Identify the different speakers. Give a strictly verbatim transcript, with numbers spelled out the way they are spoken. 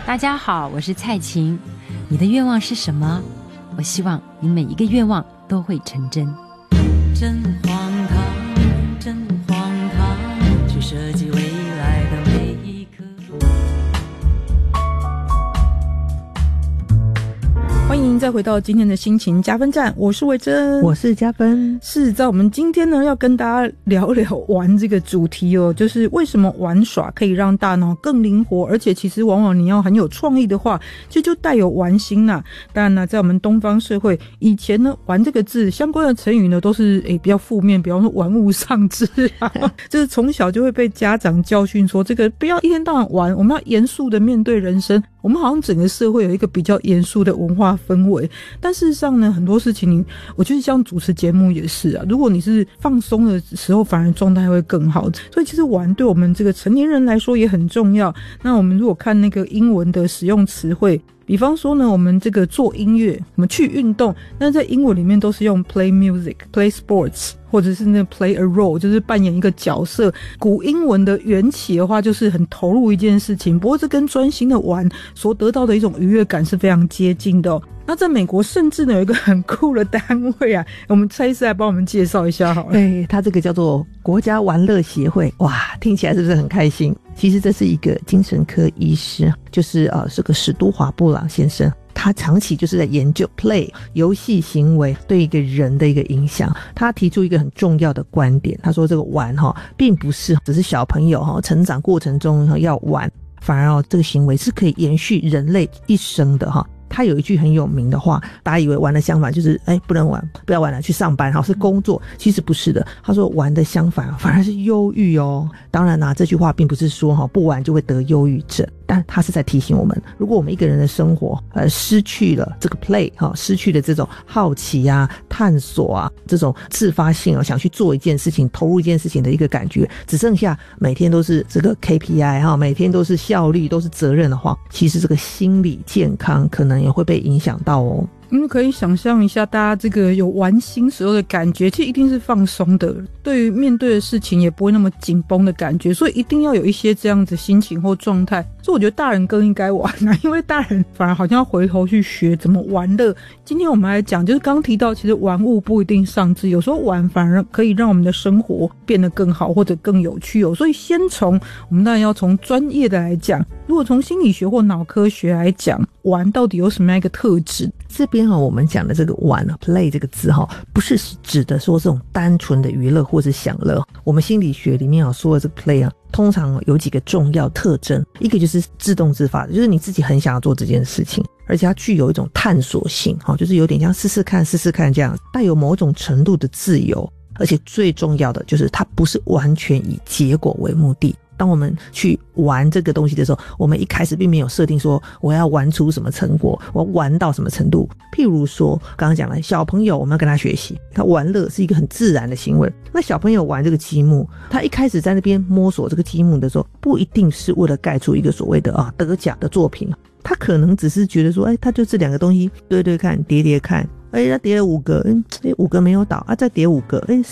Speaker 1: 大家好，我是蔡琴。你的愿望是什么？我希望你每一个愿望都会成真。
Speaker 2: 真荒唐，真荒唐，去设计未来的每一刻。
Speaker 3: 欢迎再回到今天的心情加分站，我是维珍，
Speaker 4: 我是加分。
Speaker 3: 是在我们今天呢，要跟大家聊聊玩这个主题哦，就是为什么玩耍可以让大脑更灵活，而且其实往往你要很有创意的话，其实就带有玩心啦。当然呢，在我们东方社会，以前呢，玩这个字相关的成语呢，都是诶比较负面，比方说玩物丧志啊，就是从小就会被家长教训说，这个不要一天到晚玩，我们要严肃的面对人生。我们好像整个社会有一个比较严肃的文化氛围，但事实上呢，很多事情你，我觉得像主持节目也是啊，如果你是放松的时候，反而状态会更好。所以其实玩对我们这个成年人来说也很重要。那我们如果看那个英文的使用词汇，比方说呢，我们这个做音乐，我们去运动，那在英文里面都是用 play music、play sports， 或者是那 play a role， 就是扮演一个角色。古英文的缘起的话，就是很投入一件事情，不过这跟专心的玩所得到的一种愉悦感是非常接近的哦。那在美国甚至呢有一个很酷的单位啊，我们蔡医师来帮我们介绍一下好了。
Speaker 4: 对，它这个叫做国家玩乐协会，哇，听起来是不是很开心？其实这是一个精神科医师，就是呃是个史都华布朗先生，他长期就是在研究 play 游戏行为对一个人的一个影响。他提出一个很重要的观点，他说这个玩哈，并不是只是小朋友哈成长过程中要玩，反而哦这个行为是可以延续人类一生的哈。他有一句很有名的话，大家以为玩的相反就是哎不能玩，不要玩了，去上班好是工作，其实不是的。他说玩的相反反而是忧郁哦。当然啦、啊，这句话并不是说哈不玩就会得忧郁症，但他是在提醒我们，如果我们一个人的生活呃失去了这个 play 哈，失去了这种好奇啊、探索啊、这种自发性啊，想去做一件事情、投入一件事情的一个感觉，只剩下每天都是这个 K P I 哈，每天都是效率、都是责任的话，其实这个心理健康可能也会被影响到哦。
Speaker 3: 嗯，可以想象一下大家这个有玩心时候的感觉，其实一定是放松的，对于面对的事情也不会那么紧绷的感觉，所以一定要有一些这样子心情或状态。所以我觉得大人更应该玩啊，因为大人反而好像要回头去学怎么玩乐。今天我们来讲，就是刚提到其实玩物不一定丧志，有时候玩反而可以让我们的生活变得更好或者更有趣哦。所以先从我们当然要从专业的来讲，如果从心理学或脑科学来讲，玩到底有什么样一个特质？
Speaker 4: 这边哈，我们讲的这个玩 play 这个字哈，不是指的说这种单纯的娱乐或是享乐。我们心理学里面有说的这个 play 啊，通常有几个重要特征，一个就是自动自发的，就是你自己很想要做这件事情，而且它具有一种探索性，就是有点像试试看试试看这样，带有某种程度的自由，而且最重要的就是它不是完全以结果为目的。当我们去玩这个东西的时候，我们一开始并没有设定说我要玩出什么成果，我要玩到什么程度。譬如说刚刚讲了小朋友，我们要跟他学习，他玩乐是一个很自然的行为。那小朋友玩这个积木，他一开始在那边摸索这个积木的时候，不一定是为了盖出一个所谓的啊得奖的作品，他可能只是觉得说哎，他就这两个东西对对看叠叠看，哎，他叠了五个，哎，五个没有倒啊，再叠五个，哎，